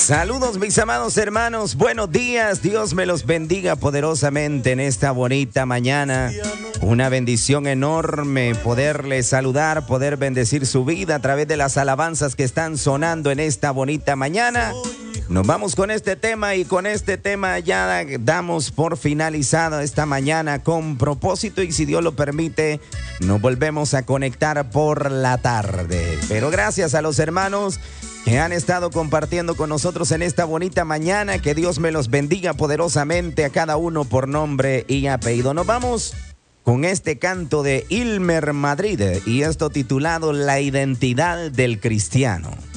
Saludos mis amados hermanos, buenos días, Dios me los bendiga poderosamente en esta bonita mañana. Una bendición enorme poderles saludar, poder bendecir su vida a través de las alabanzas que están sonando en esta bonita mañana. Nos vamos con este tema y con este tema ya damos por finalizado esta mañana con propósito y si Dios lo permite nos volvemos a conectar por la tarde. Pero gracias a los hermanos que han estado compartiendo con nosotros en esta bonita mañana. Que Dios me los bendiga poderosamente a cada uno por nombre y apellido. Nos vamos con este canto de Ilmer Madrid y esto titulado La identidad del cristiano.